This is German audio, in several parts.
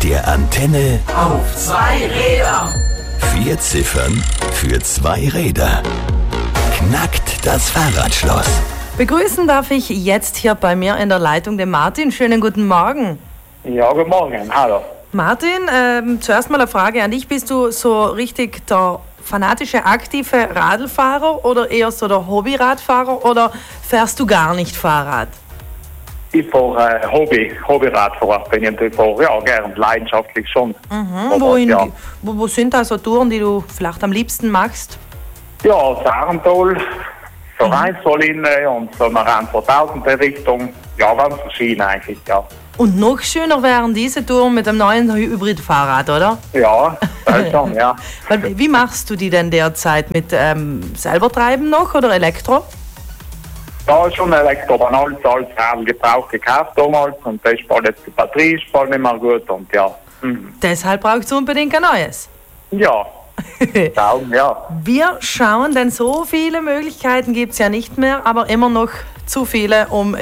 Der Antenne Auf 2 Räder. 4 Ziffern für 2 Räder. Knackt das Fahrradschloss. Begrüßen darf ich jetzt hier bei mir in der Leitung den Martin. Schönen guten Morgen. Ja, guten Morgen. Hallo. Martin, zuerst mal eine Frage an dich. Bist du so richtig der fanatische, aktive Radlfahrer oder eher so der Hobbyradfahrer oder fährst du gar nicht Fahrrad? Ich fahre Hobbyradfahrer. Bin ich natürlich gern leidenschaftlich schon. Wo sind da so Touren, die du vielleicht am liebsten machst? Ja, Sarental, Vereinsvollinne und so eine Rand-4000er Richtung. Ja, ganz verschieden eigentlich, ja. Und noch schöner wären diese Touren mit dem neuen Hybridfahrrad, oder? Ja, das schon, ja. Wie machst du die denn derzeit? Mit selber treiben noch oder Elektro? Da ist schon Elektro, aber alles Radl gebraucht gekauft damals und das ist bald jetzt die Batterie ist bald nicht mehr gut und ja. Deshalb braucht es unbedingt ein neues. Ja, ja. Wir schauen, denn so viele Möglichkeiten gibt es ja nicht mehr, aber immer noch zu viele, um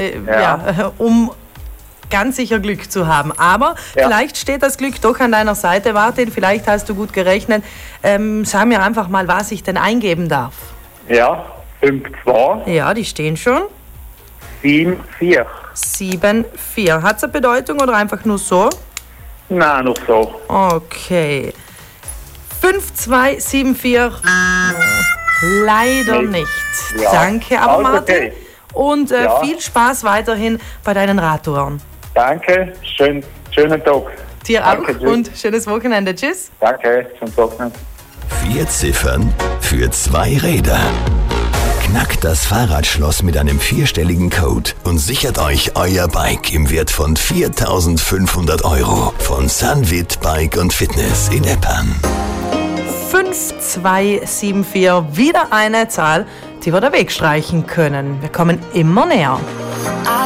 ganz sicher Glück zu haben. Aber vielleicht steht das Glück doch an deiner Seite. Martin, vielleicht hast du gut gerechnet. Sag mir einfach mal, was ich denn eingeben darf. Ja, 5-2. Ja, die stehen schon. 7-4. 7-4. Hat es eine Bedeutung oder einfach nur so? Nein, noch so. Okay. 5-2-7-4. Leider nicht. Ja. Danke, aber Alles Martin. okay. Und viel Spaß weiterhin bei deinen Radtouren. Danke, schönen Tag. Dir Danke, auch tschüss. und schönes Wochenende. Tschüss. Danke, schönen Wochenende. 4 Ziffern für 2 Räder. Knackt das Fahrradschloss mit einem 4-stelligen Code und sichert euch euer Bike im Wert von 4.500 € von Sunwit Bike und Fitness in Eppern. 5-2-7-4. Wieder eine Zahl, die wir da wegstreichen können. Wir kommen immer näher.